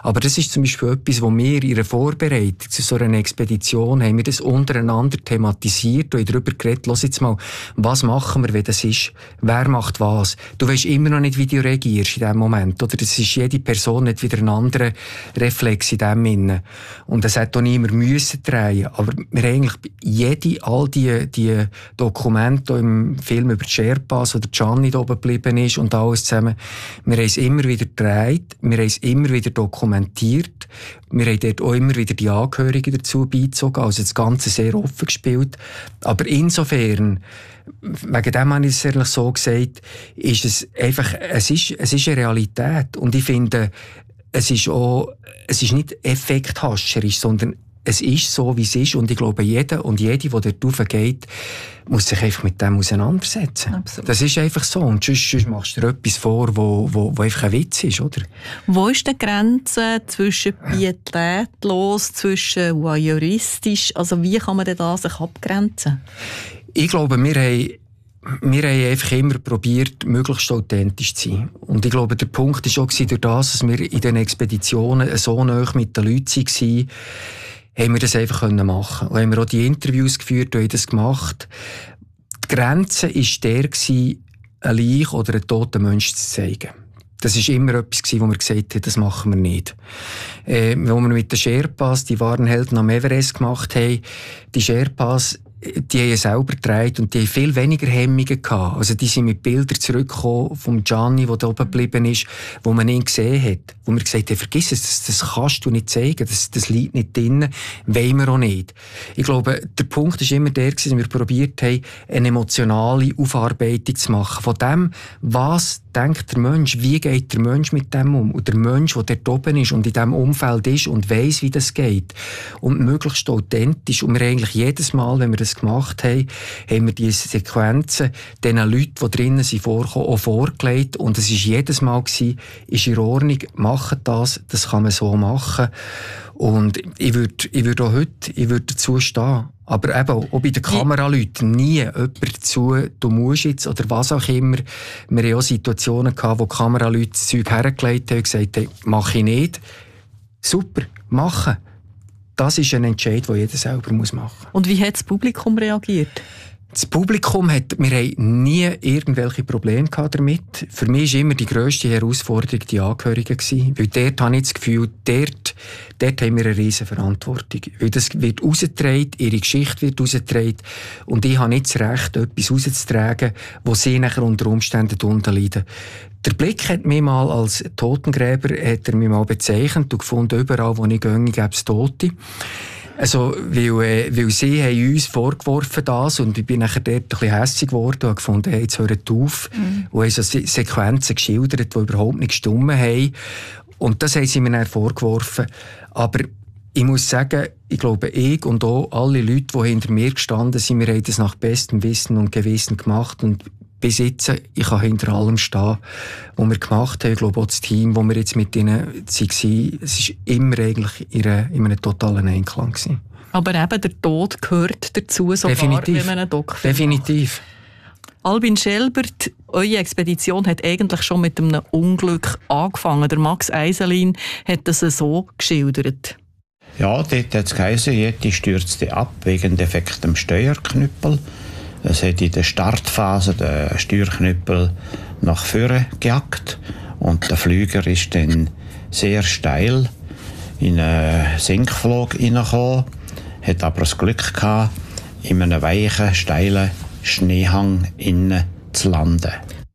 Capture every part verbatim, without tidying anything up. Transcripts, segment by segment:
Aber das ist zum Beispiel etwas, wo wir in einer Vorbereitung zu so einer Expedition haben wir das untereinander thematisiert und darüber geredet, los jetzt mal, was machen wir, wenn das ist? Wer macht was? Du weisst immer noch nicht, wie du reagierst in diesem Moment, oder? Das ist jede Person nicht wieder ein anderer Reflex in dem Innen. Und das hat auch niemand müssen drehen. Aber wir haben eigentlich jede, all die, die Dokumente im Film über die Sherpas, wo der Gianni da oben geblieben ist und alles zusammen, wir haben es immer wieder gedreht, wir haben es immer wieder dokumentiert, wir haben dort auch immer wieder die Angehörigen dazu beizogen, also das Ganze sehr offen gespielt. Aber insofern, wegen dem habe ich es ehrlich so gesagt, ist es einfach, es ist, es ist eine Realität. Und ich finde, es ist auch, es ist nicht effekthascherisch, sondern es ist so, wie es ist. Und ich glaube, jeder und jede, der dort raufgeht, muss sich einfach mit dem auseinandersetzen. Absolut. Das ist einfach so. Und sonst, sonst machst du dir etwas vor, wo, wo, wo einfach ein Witz ist, oder? Wo ist die Grenze zwischen pietätlos, zwischen voyeuristisch? Also wie kann man denn da sich abgrenzen? Ich glaube, wir haben Wir haben einfach immer probiert, möglichst authentisch zu sein. Und ich glaube, der Punkt war auch durch das, dass wir in den Expeditionen so nahe mit den Leuten waren, haben wir das einfach machen können. Und haben wir auch die Interviews geführt und haben das gemacht. Die Grenze war der, ein Leich oder einen toten Menschen zu zeigen. Das war immer etwas, wo wir gesagt haben, das machen wir nicht. Äh, wo wir mit den Sherpas, die wahren Helden am Everest gemacht haben, die Sherpas, die haben selber gedreht und die haben viel weniger Hemmungen gehabt. Also die sind mit Bildern zurückgekommen vom Gianni, der da oben geblieben ist, wo man ihn gesehen hat. Wo wir gesagt haben, vergiss es, das, das kannst du nicht zeigen, das, das liegt nicht drin, wollen wir auch nicht. Ich glaube, der Punkt war immer der, dass wir probiert haben, eine emotionale Aufarbeitung zu machen. Von dem, was denkt der Mensch, wie geht der Mensch mit dem um? Und der Mensch, der dort oben ist und in diesem Umfeld ist und weiss, wie das geht. Und möglichst authentisch. Und wir eigentlich jedes Mal, wenn wir das gemacht haben, haben wir diese Sequenzen den Leuten, die drinnen sind, vorgekommen, auch vorgelegt. Und es war jedes Mal, gewesen, ist in Ordnung, machen das, das kann man so machen. Und ich würde, ich würde auch heute, ich würde dazu stehen. Aber eben, auch bei den Kameraleuten nie jemand dazu, du musst jetzt, oder was auch immer. Wir hatten auch Situationen gehabt, wo Kameraleute das Zeug hergelegt haben und gesagt haben, mach ich nicht. Super, machen. Das ist ein Entscheid, den jeder selber machen muss. Und wie hat das Publikum reagiert? Das Publikum hat, wir haben nie irgendwelche Probleme gehabt damit. Für mich war immer die grösste Herausforderung die Angehörigen gewesen. Weil dort habe ich das Gefühl, dort, dort haben wir eine riesen Verantwortung. Weil das wird rausgetragen, ihre Geschichte wird rausgetragen. Und ich habe nicht das Recht, etwas rauszutragen, wo sie nachher unter Umständen darunter leiden. Der Blick hat mich mal als Totengräber, hat er mich mal bezeichnet und gefunden, überall, wo ich gehe, gäbe es Tote. Also, weil, äh, weil sie haben uns vorgeworfen das und ich bin nachher dort ein bisschen hässig geworden und habe gefunden, hey, jetzt hört auf. Mhm. Und haben so Se- Sequenzen geschildert, die überhaupt nicht gestimmt haben. Und das haben sie mir dann vorgeworfen. Aber ich muss sagen, ich glaube, ich und auch alle Leute, die hinter mir gestanden sind, wir haben das nach bestem Wissen und Gewissen gemacht und bis jetzt, ich kann hinter allem stehen, was wir gemacht haben. Ich glaube auch das Team, das wir jetzt mit ihnen waren, es war immer eigentlich in, einer, in einem totalen Einklang gewesen. Aber eben der Tod gehört dazu, sogar Definitiv. wenn man einen Doc-Film Definitiv. macht. Albin Schelbert, eure Expedition hat eigentlich schon mit einem Unglück angefangen. Der Max Eiselin hat das so geschildert. Ja, dort hat es geheißen, Yeti stürzte ab wegen defektem Steuerknüppel. Es hat in der Startphase den Steuerknüppel nach vorne gejagt und der Flüger ist dann sehr steil in einen Sinkflug hineingekommen, hat aber das Glück gehabt, in einem weichen, steilen Schneehang innen zu landen.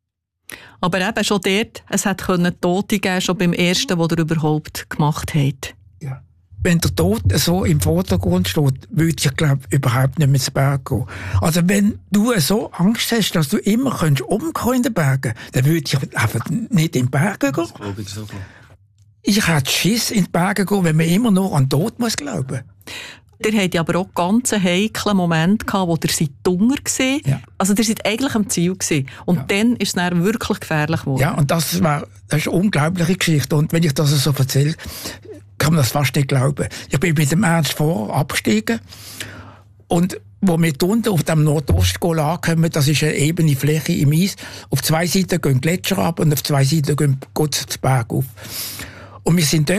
Aber eben schon dort, es hat Tote geben, schon beim ersten, was ihr überhaupt gemacht habt. Ja. Wenn der Tod so im Vordergrund steht, würde ich, glaube ich, überhaupt nicht mehr ins Berg gehen. Also wenn du so Angst hast, dass du immer umkommen in den Bergen, dann würde ich einfach nicht in die Berge gehen. Ich, so ich hätte Schiss in die Berge gehen, wenn man immer nur an den Tod muss glauben. Ihr hattet aber auch ganz heiklen Moment gehabt, wo ihr seid Hunger gesehen. Ja. Also ihr seid eigentlich am Ziel gewesen. Und ja. Dann ist es dann wirklich gefährlich geworden. Ja, und das war, das ist eine unglaubliche Geschichte. Und wenn ich das so erzähle, kann man das fast nicht glauben. Ich bin mit dem Ernst vor abgestiegen und wo wir unten auf dem Nordostgol ankommen, das ist eine ebene Fläche im Eis. Auf zwei Seiten gehen Gletscher ab und auf zwei Seiten geht es Berg auf. Und wir sind dort